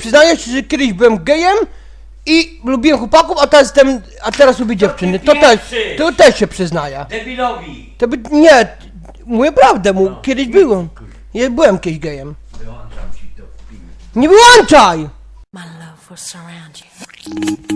przyznajesz, że kiedyś byłem gejem i lubiłem chłopaków, a teraz lubię dziewczyny. To też się przyznaję. Debilowi! Nie, mówię prawdę, kiedyś byłem. Ja byłem kiedyś gejem. Wyłączam ci to. Nie wyłączaj! My love will surround you.